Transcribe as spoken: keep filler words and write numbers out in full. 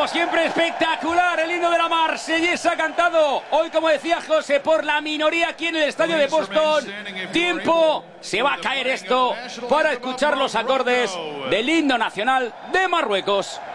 siempre, espectacular el himno de la Marsellesa cantado hoy, como decía José, por la minoría aquí en el estadio de Boston. Tiempo, se va a caer esto para escuchar los acordes del himno nacional de Marruecos.